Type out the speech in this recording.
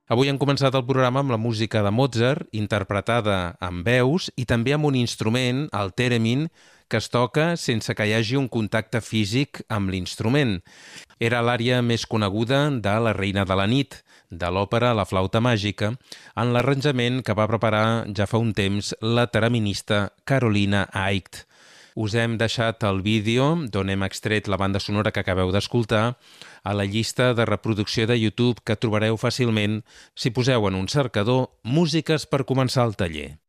Avui hem començat el programa amb la música de Mozart, interpretada amb veus i també amb un instrument, el theremin, que es toca sense que hi hagi un contacte físic amb l'instrument. Era l'ària més coneguda de La reina de la nit, de l'òpera La flauta màgica, en l'arranjament que va preparar ja fa un temps la thereminista Carolina Eicht. Us hem deixat el vídeo d'on hem extret la banda sonora que acabeu d'escoltar a la llista de reproducció de YouTube que trobareu fàcilment si poseu en un cercador músiques per començar el taller.